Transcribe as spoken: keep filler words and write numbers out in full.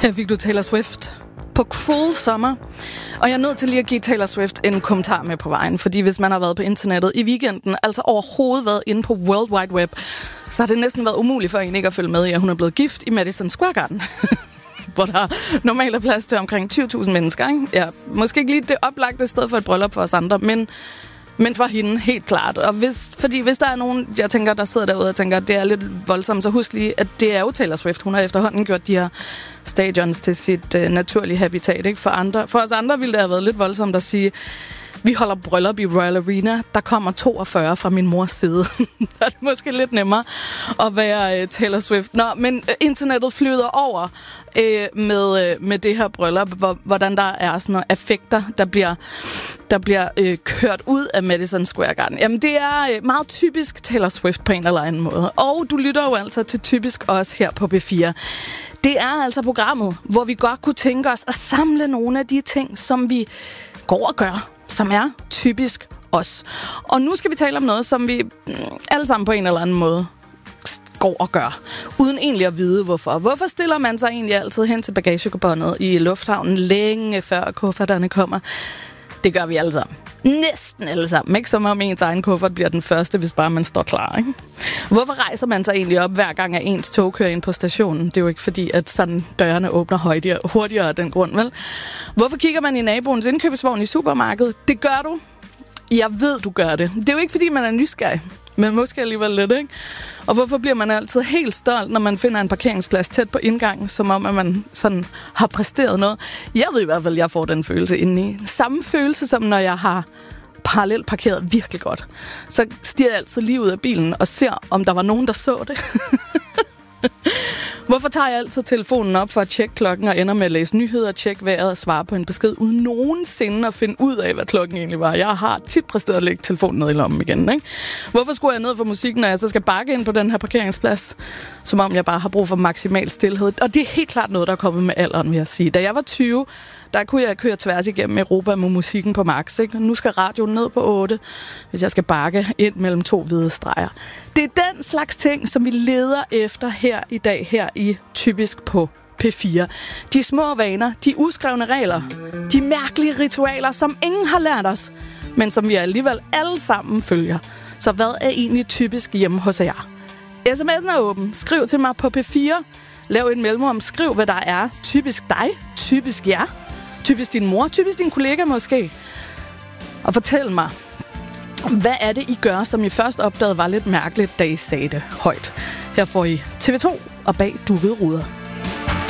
Her fik du Taylor Swift på Cruel Summer. Og jeg er nødt til lige at give Taylor Swift en kommentar med på vejen, fordi hvis man har været på internettet i weekenden, altså overhovedet været inde på World Wide Web, så har det næsten været umuligt for en ikke at følge med i, at hun er blevet gift i Madison Square Garden. Hvor der normalt er plads til omkring tyve tusind mennesker. Ikke? Ja, måske ikke lige det oplagte sted for et bryllup for os andre, men... Men for hende, helt klart. Og hvis, fordi hvis der er nogen, jeg tænker, der sidder derude og tænker, at det er lidt voldsomt, så husk lige, at det er jo Taylor Swift. Hun har efterhånden gjort de her stadions til sit uh, naturlige habitat. Ikke? For, andre, for os andre ville det have været lidt voldsomt at sige, vi holder bryllup i Royal Arena. Der kommer toogfyrre fra min mors side. Der er det måske lidt nemmere at være uh, Taylor Swift. Nå, men uh, internettet flyder over uh, med, uh, med det her bryllup, hvor, hvordan der er sådan nogle affekter, der bliver, der bliver uh, kørt ud af Madison Square Garden. Jamen, det er uh, meget typisk Taylor Swift på en eller anden måde. Og du lytter jo altså til Typisk også her på B fire. Det er altså programmet, hvor vi godt kunne tænke os at samle nogle af de ting, som vi går og gør, som er typisk os. Og nu skal vi tale om noget, som vi mm, alle sammen på en eller anden måde går og gør, uden egentlig at vide hvorfor. Hvorfor stiller man sig egentlig altid hen til bagagebåndet i lufthavnen længe før kufferterne kommer? Det gør vi alle sammen. Næsten alle sammen. Ikke som om ens egen kuffert bliver den første, hvis bare man står klar. Ikke? Hvorfor rejser man sig egentlig op, hver gang at ens tog kører ind på stationen? Det er jo ikke fordi, at sådan dørene åbner hurtigere, hurtigere af den grund, vel? Hvorfor kigger man i naboens indkøbsvogn i supermarkedet? Det gør du. Jeg ved, du gør det. Det er jo ikke fordi, man er nysgerrig, men måske alligevel lidt, ikke? Og hvorfor bliver man altid helt stolt, når man finder en parkeringsplads tæt på indgangen, som om, at man sådan har præsteret noget? Jeg ved i hvert fald, at jeg får den følelse indeni. Samme følelse, som når jeg har parallelt parkeret virkelig godt. Så stiger jeg altid lige ud af bilen og ser, om der var nogen, der så det. Hvorfor tager jeg altid telefonen op for at tjekke klokken og ender med at læse nyheder, tjekke vejret og svare på en besked, uden nogensinde at finde ud af, hvad klokken egentlig var? Jeg har tit præsteret at lægge telefonen ned i lommen igen, ikke? Hvorfor skulle jeg ned for musikken, når jeg så skal bakke ind på den her parkeringsplads? Som om jeg bare har brug for maksimal stilhed. Og det er helt klart noget, der er kommet med alderen, vil jeg sige. Da jeg var tyve, der kunne jeg køre tværs igennem Europa med musikken på max, ikke? Og nu skal radioen ned på otte, hvis jeg skal bakke ind mellem to hvide streger. Det er den slags ting, som vi leder efter her i dag, her i Typisk på P fire. De små vaner, de uskrevne regler, de mærkelige ritualer, som ingen har lært os, men som vi alligevel alle sammen følger. Så hvad er egentlig typisk hjemme hos jer? sms'en er åben. Skriv til mig på P fire. Lav en mellemrum. Skriv, hvad der er typisk dig, typisk jer, typisk din mor, typisk din kollega måske. Og fortæl mig, hvad er det, I gør, som I først opdagede var lidt mærkeligt, da I sagde det højt? Her får I T V to og Bag dukkede ruder.